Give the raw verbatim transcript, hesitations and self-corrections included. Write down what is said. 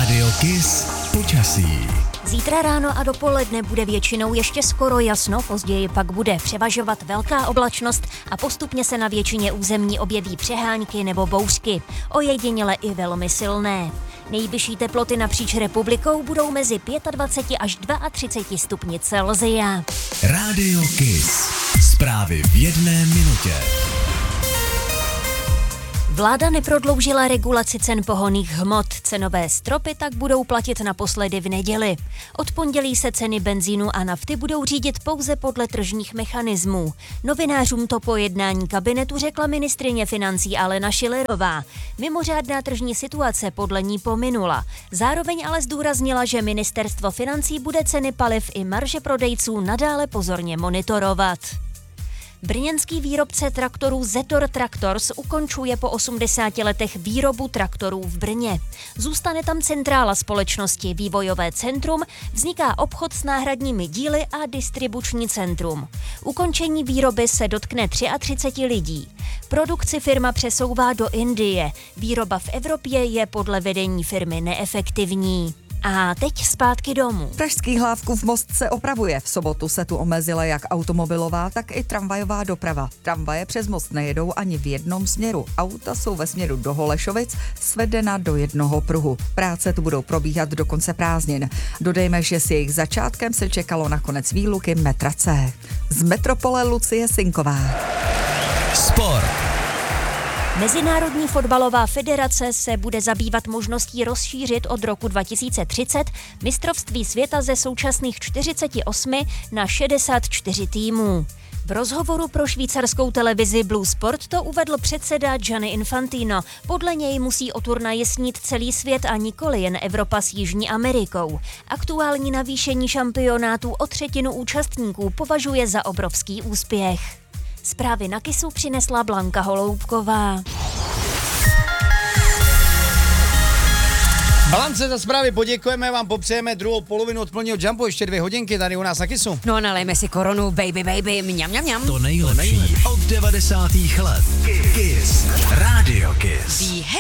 Rádio Kiss počasí. Zítra ráno a dopoledne bude většinou ještě skoro jasno, později pak bude převažovat velká oblačnost a postupně se na většině území objeví přehánky nebo bouřky, ojediněle i velmi silné. Nejvyšší teploty napříč republikou budou mezi dvacet pět až třicet dva stupni Celsia. Rádio Kiss. Zprávy v jedné minutě. Vláda neprodloužila regulaci cen pohonných hmot. Cenové stropy tak budou platit naposledy v neděli. Od pondělí se ceny benzínu a nafty budou řídit pouze podle tržních mechanismů. Novinářům to po jednání kabinetu řekla ministryně financí Alena Schillerová. Mimořádná tržní situace podle ní pominula. Zároveň ale zdůraznila, že ministerstvo financí bude ceny paliv i marže prodejců nadále pozorně monitorovat. Brněnský výrobce traktorů Zetor Tractors ukončuje po osmdesáti letech výrobu traktorů v Brně. Zůstane tam centrála společnosti, vývojové centrum, vzniká obchod s náhradními díly a distribuční centrum. Ukončení výroby se dotkne třicet tři lidí. Produkci firma přesouvá do Indie. Výroba v Evropě je podle vedení firmy neefektivní. A teď zpátky domů. Pražský Hlávkův most se opravuje. V sobotu se tu omezila jak automobilová, tak i tramvajová doprava. Tramvaje přes most nejedou ani v jednom směru. Auta jsou ve směru do Holešovic svedena do jednoho pruhu. Práce tu budou probíhat do konce prázdnin. Dodejme, že s jejich začátkem se čekalo na konec výluky metra C. Z metropole Lucie Sinková. Sport. Mezinárodní fotbalová federace se bude zabývat možností rozšířit od roku dva tisíce třicet mistrovství světa ze současných čtyřiceti osmi na šedesát čtyři týmů. V rozhovoru pro švýcarskou televizi Blue Sport to uvedl předseda Gianni Infantino. Podle něj musí o turnaj snít celý svět a nikoli jen Evropa s Jižní Amerikou. Aktuální navýšení šampionátů o třetinu účastníků považuje za obrovský úspěch. Zprávy na Kissu přinesla Blanka Holoubková. Balance za zprávy poděkujeme, vám popřejeme druhou polovinu od plného jumpu, ještě dvě hodinky tady u nás na Kissu. No a nalejme si koronu, baby, baby, mňam, mňam, mňam. To nejlepší od devadesátých let. Kiss. Rádio Kiss.